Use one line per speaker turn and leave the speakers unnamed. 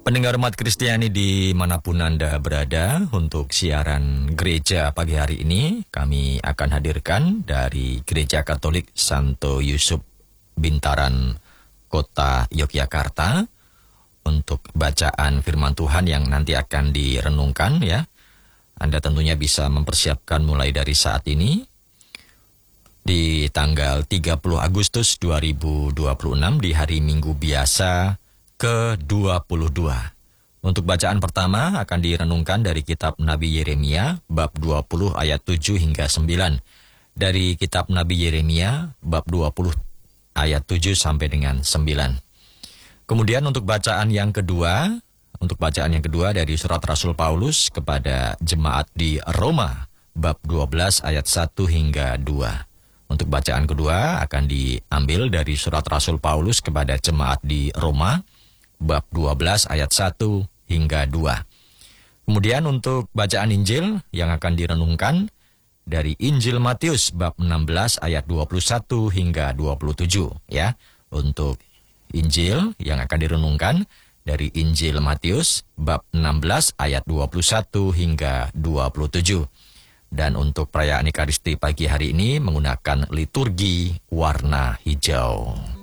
Pendengar umat Kristiani dimanapun Anda berada, untuk siaran gereja pagi hari ini, kami akan hadirkan dari Gereja Katolik Santo Yusuf Bintaran, Kota Yogyakarta, untuk bacaan firman Tuhan yang nanti akan direnungkan ya. Anda tentunya bisa mempersiapkan mulai dari saat ini, di tanggal 30 Agustus 2026 di hari Minggu biasa ke-22. Untuk bacaan pertama akan direnungkan dari kitab Nabi Yeremia bab 20 ayat 7 hingga 9. Dari kitab Nabi Yeremia bab 20 ayat 7 sampai dengan 9. Kemudian untuk bacaan yang kedua, dari surat Rasul Paulus kepada jemaat di Roma bab 12 ayat 1 hingga 2. Untuk bacaan kedua akan diambil dari surat Rasul Paulus kepada jemaat di Roma bab 12 ayat 1 hingga 2. Kemudian untuk bacaan Injil yang akan direnungkan dari Injil Matius bab 16 ayat 21 hingga 27 ya. Untuk Injil yang akan direnungkan dari Injil Matius bab 16 ayat 21 hingga 27. Dan untuk perayaan Ekaristi pagi hari ini menggunakan liturgi warna hijau.